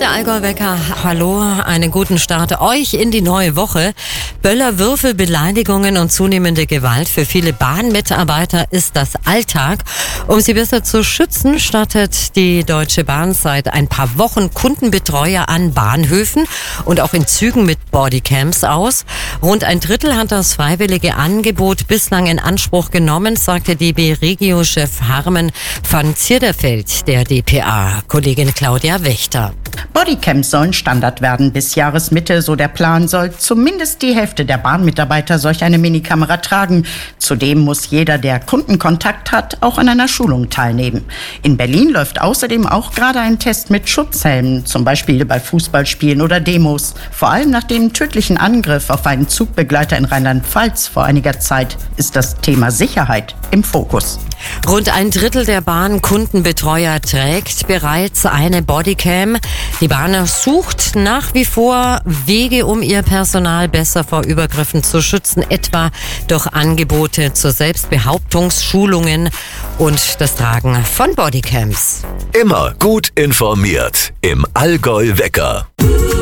der Allgäu-Wecker. Hallo, einen guten Start euch in die neue Woche. Böller, Würfel, Beleidigungen und zunehmende Gewalt für viele Bahnmitarbeiter ist das Alltag. Um sie besser zu schützen, stattet die Deutsche Bahn seit ein paar Wochen Kundenbetreuer an Bahnhöfen und auch in Zügen mit Bodycams aus. Rund ein Drittel hat das freiwillige Angebot bislang in Anspruch genommen, sagte DB-Regio-Chef Harmen van Zierderfeld der dpa. Kollegin Claudia Wächter. Bodycams sollen Standard werden bis Jahresmitte, so der Plan, soll zumindest die Hälfte der Bahnmitarbeiter solch eine Minikamera tragen. Zudem muss jeder, der Kundenkontakt hat, auch an einer Schulung teilnehmen. In Berlin läuft außerdem auch gerade ein Test mit Schutzhelmen, zum Beispiel bei Fußballspielen oder Demos. Vor allem nach dem tödlichen Angriff auf einen Zugbegleiter in Rheinland-Pfalz vor einiger Zeit ist das Thema Sicherheit im Fokus. Rund ein Drittel der Bahnkundenbetreuer trägt bereits eine Bodycam. Die Bahn sucht nach wie vor Wege, um ihr Personal besser vor Übergriffen zu schützen, etwa durch Angebote zur Selbstbehauptungsschulungen und das Tragen von Bodycams. Immer gut informiert im Allgäu-Wecker.